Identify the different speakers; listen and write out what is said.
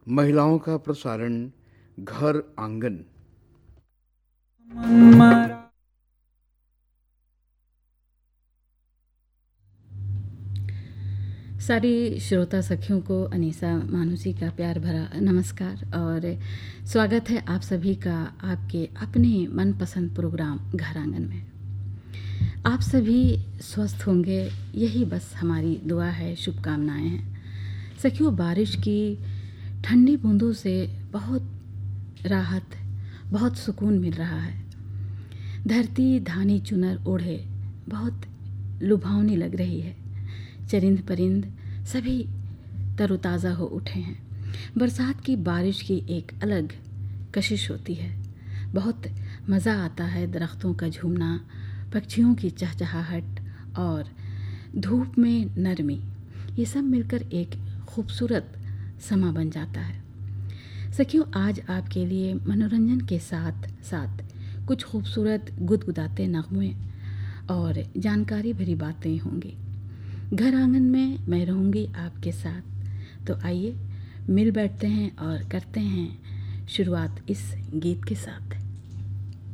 Speaker 1: महिलाओं का प्रसारण घर आंगन।
Speaker 2: सारी श्रोता सखियों को अनीसा मानुषी का प्यार भरा नमस्कार और स्वागत है आप सभी का आपके अपने मनपसंद प्रोग्राम घर आंगन में। आप सभी स्वस्थ होंगे, यही बस हमारी दुआ है, शुभकामनाएं हैं। सखियों, बारिश की ठंडी बूंदों से बहुत राहत, बहुत सुकून मिल रहा है। धरती धानी चुनर ओढ़े बहुत लुभावनी लग रही है। चरिंद परिंद सभी तरोताज़ा हो उठे हैं। बरसात की बारिश की एक अलग कशिश होती है। बहुत मज़ा आता है दरख्तों का झूमना, पक्षियों की चहचहाहट और धूप में नरमी, ये सब मिलकर एक खूबसूरत समा बन जाता है। सखियों, आज आपके लिए मनोरंजन के साथ साथ कुछ खूबसूरत गुदगुदाते नगमे और जानकारी भरी बातें होंगी। घर आंगन में मैं रहूँगी आपके साथ, तो आइए मिल बैठते हैं और करते हैं शुरुआत इस गीत के साथ।